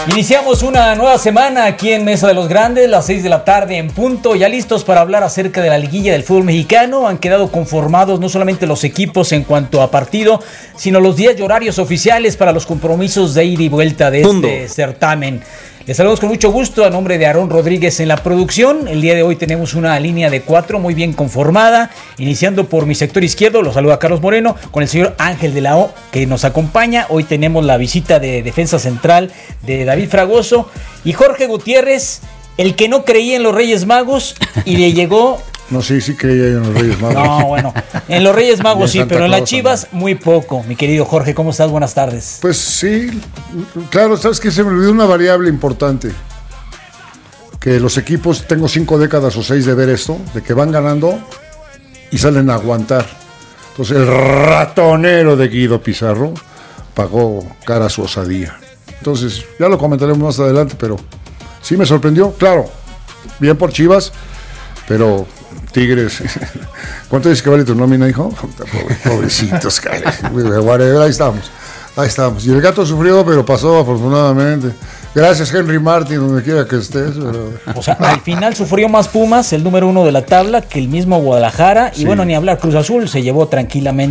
Iniciamos una nueva semana aquí en Mesa de los Grandes, las 6 de la tarde en punto, ya listos para hablar acerca de la liguilla del fútbol mexicano. Han quedado conformados no solamente los equipos en cuanto a partido, sino los días y horarios oficiales para los compromisos de ida y vuelta de este certamen. Les saludamos con mucho gusto a nombre de Aarón Rodríguez en la producción. El día de hoy tenemos una línea de 4 muy bien conformada. Iniciando por mi sector izquierdo, los saluda Carlos Moreno, con el señor Ángel de la O que nos acompaña. Hoy tenemos la visita de defensa central de David Fragoso y Jorge Gutiérrez, el que no creía en los Reyes Magos y le llegó... No, sí creía en los Reyes Magos. No, bueno, en los Reyes Magos sí, pero en las Chivas muy poco. Mi querido Jorge, ¿cómo estás? Buenas tardes. Pues sí, claro, sabes que se me olvidó una variable importante. Que los equipos, tengo 5 décadas o 6 de ver esto, de que van ganando y salen a aguantar. Entonces el ratonero de Guido Pizarro pagó cara a su osadía. Entonces, ya lo comentaremos más adelante, pero sí me sorprendió. Claro, bien por Chivas, pero... Tigres, ¿cuánto dices que vale tu nómina, hijo? Pobrecitos, ahí estamos. Y el gato sufrió, pero pasó afortunadamente. Gracias, Henry Martin, donde quiera que estés. Pero... O sea, al final sufrió más Pumas, el número 1 de la tabla, que el mismo Guadalajara. Y sí, bueno, ni hablar, Cruz Azul se llevó tranquilamente